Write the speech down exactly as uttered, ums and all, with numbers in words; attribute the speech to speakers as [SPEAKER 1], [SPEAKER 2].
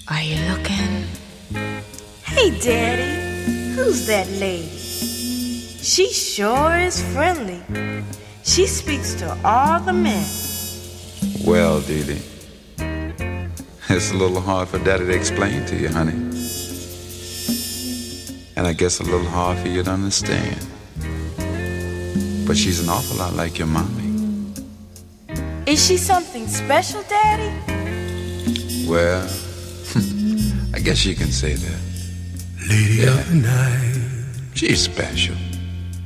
[SPEAKER 1] Are you looking?
[SPEAKER 2] Hey, Daddy, who's that lady? She sure is friendly. She speaks to all the men.
[SPEAKER 3] Well, Dee Dee, it's a little hard for Daddy to explain to you, honey. And I guess a little hard for you to understand. But she's an awful lot like your mommy.
[SPEAKER 2] Is she something special, Daddy?
[SPEAKER 3] Well, I guess you can say that.
[SPEAKER 4] Lady
[SPEAKER 3] Yeah.
[SPEAKER 4] of the night.
[SPEAKER 3] She's special.